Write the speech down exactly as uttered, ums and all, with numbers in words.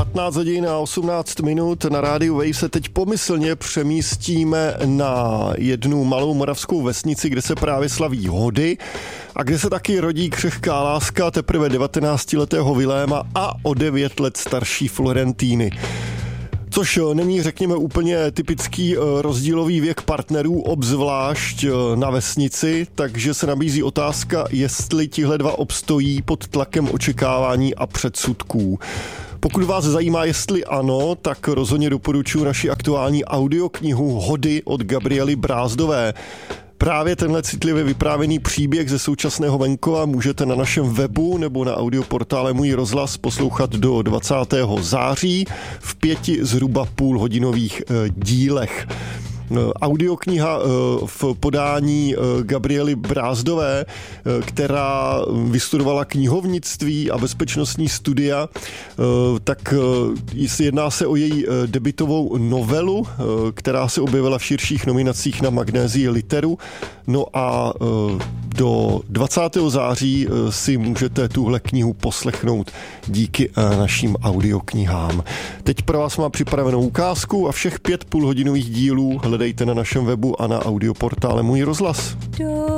patnáct hodin a osmnáct minut. Na rádiu Wave se teď pomyslně přemístíme na jednu malou moravskou vesnici, kde se právě slaví hody a kde se taky rodí křehká láska teprve devatenáctiletého Viléma a o devět let starší Florentíny. Což není, řekněme, úplně typický rozdílový věk partnerů, obzvlášť na vesnici, takže se nabízí otázka, jestli tihle dva obstojí pod tlakem očekávání a předsudků. Pokud vás zajímá, jestli ano, tak rozhodně doporučuji naši aktuální audioknihu Hody od Gabriely Brázdové. Právě tenhle citlivě vyprávěný příběh ze současného venkova můžete na našem webu nebo na audioportále Můj rozhlas poslouchat do dvacátého září v pěti zhruba půlhodinových dílech. Audiokniha v podání Gabriely Brázdové, která vystudovala knihovnictví a bezpečnostní studia, tak jedná se o její debutovou novelu, která se objevila v širších nominacích na Magnézii Literu. No a do dvacátého září si můžete tuhle knihu poslechnout díky našim audioknihám. Teď pro vás mám připravenou ukázku a všech pět půlhodinových dílů hledejte na našem webu a na audioportále Můj rozhlas.